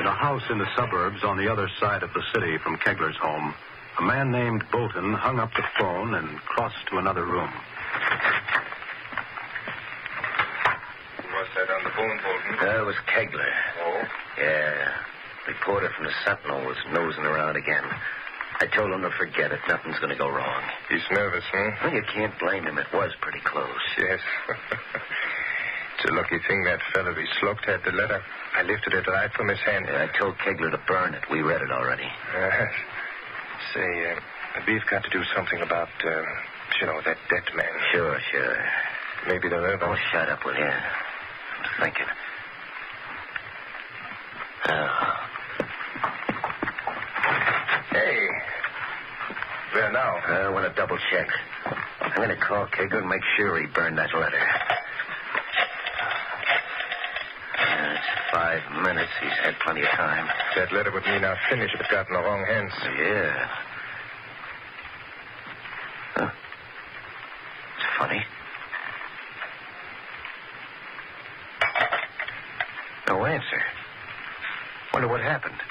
In a house in the suburbs on the other side of the city from Kegler's home, a man named Bolton hung up the phone and crossed to another room. Who was that on the phone, Bolton? It was Kegler. Oh? Yeah. Reporter from the Sentinel was nosing around again. I told him to forget it. Nothing's going to go wrong. He's nervous, huh? Well, you can't blame him. It was pretty close. Yes. It's a lucky thing that fellow we sloped had the letter. I lifted it right from his hand. Yeah, I told Kegler to burn it. We read it already. Say, we've got to do something about, that dead man. Sure. Maybe the river. Oh, shut up, will you? I'm thinking. Hey. Where now? I want to double check. I'm going to call Kegler and make sure he burned that letter. It's 5 minutes. He's had plenty of time. That letter would mean our finish if it got in the wrong hands. Yeah. Huh. It's funny. No answer. Wonder what happened.